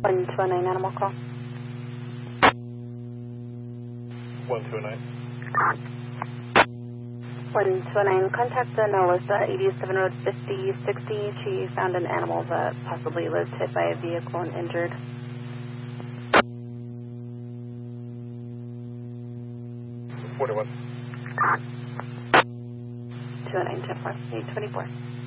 1209 animal call. 1209. 1209, contact the Melissa, 87 Road 5060. She found an animal that possibly was hit by a vehicle and injured. 41. 209 10 824.